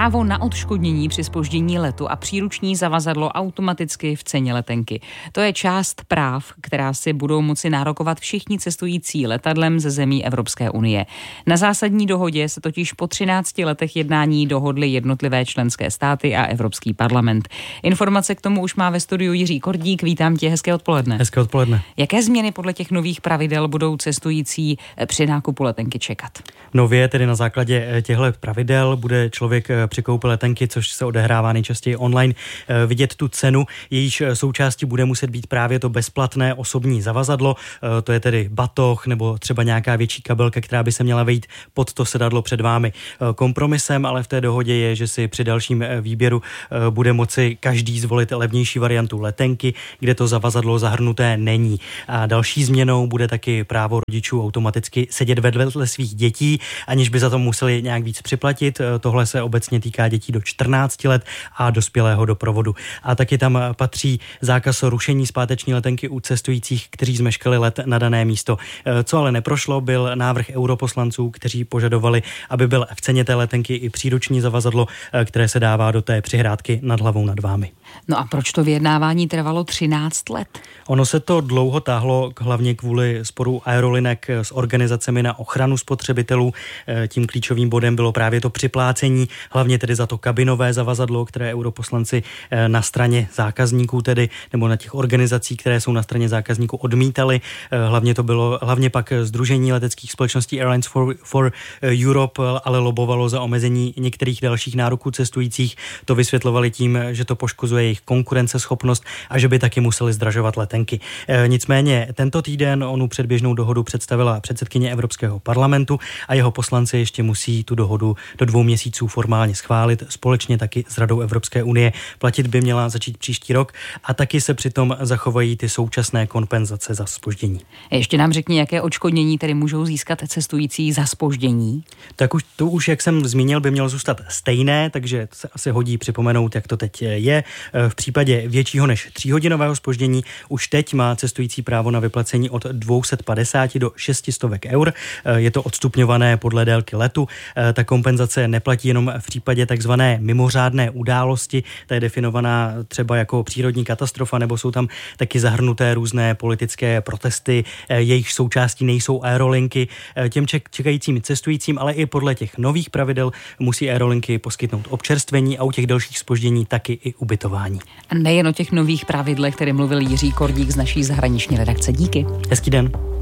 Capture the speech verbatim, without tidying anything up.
Právo na odškodnění při zpoždění letu a příruční zavazadlo automaticky v ceně letenky. To je část práv, která si budou moci nárokovat všichni cestující letadlem ze zemí Evropské unie. Na zásadní dohodě se totiž po třinácti letech jednání dohodly jednotlivé členské státy a Evropský parlament. Informace k tomu už má ve studiu Jiří Kordík. Vítám tě, hezké odpoledne. Hezké odpoledne. Jaké změny podle těch nových pravidel budou cestující při nákupu letenky čekat? Nově tedy na základě těchto pravidel bude člověk při koupi letenky, což se odehrává nejčastěji online, vidět tu cenu, jejíž součástí bude muset být právě to bezplatné osobní zavazadlo, to je tedy batoh nebo třeba nějaká větší kabelka, která by se měla vejít pod to sedadlo před vámi. Kompromisem ale v té dohodě je, že si při dalším výběru bude moci každý zvolit levnější variantu letenky, kde to zavazadlo zahrnuté není. A další změnou bude taky právo rodičů automaticky sedět vedle svých dětí, aniž by za to museli nějak víc připlatit. Tohle se obecně týká dětí do čtrnácti let a dospělého doprovodu. A taky tam patří zákaz rušení zpáteční letenky u cestujících, kteří zmeškali let na dané místo. Co ale neprošlo, byl návrh europoslanců, kteří požadovali, aby byl v ceně té letenky i příruční zavazadlo, které se dává do té přihrádky nad hlavou nad vámi. No a proč to vyjednávání trvalo třináct let? Ono se to dlouho táhlo hlavně kvůli sporu aerolinek s organizacemi na ochranu spotřebitelů. Tím klíčovým bodem bylo právě to připlácení, hlavně tedy za to kabinové zavazadlo, které europoslanci na straně zákazníků tedy, nebo na těch organizací, které jsou na straně zákazníků, odmítali. Hlavně to bylo, hlavně pak Sdružení leteckých společností Airlines for, for Europe, ale lobovalo za omezení některých dalších nároků cestujících. To vysvětlovali tím, že to poškozuje jejich konkurenceschopnost a že by taky museli zdražovat letenky. Nicméně tento týden onu předběžnou dohodu představila předsedkyně Evropského parlamentu a jeho poslanci ještě musí tu dohodu do dvou měsíců formálně schválit, společně taky s Radou Evropské unie. Platit by měla začít příští rok a taky se přitom zachovají ty současné kompenzace za zpoždění. Ještě nám řekni, jaké odškodnění tedy můžou získat cestující za zpoždění? Tak už to už, jak jsem zmínil, by mělo zůstat stejné, takže se asi hodí připomenout, jak to teď je. V případě většího než tříhodinového zpoždění už teď má cestující právo na vyplacení od dvě stě padesát do šesti stovek eur. Je to odstupňované podle délky letu. Ta kompenzace neplatí jenom v případě takzvané mimořádné události, ta je definovaná třeba jako přírodní katastrofa, nebo jsou tam taky zahrnuté různé politické protesty, jejich součástí nejsou aerolinky. Těm čekajícím cestujícím, ale i podle těch nových pravidel musí aerolinky poskytnout občerstvení a u těch dalších zpoždění taky i ubytování. A nejen o těch nových pravidlech, které mluvil Jiří Kordík z naší zahraniční redakce. Díky. Hezký den.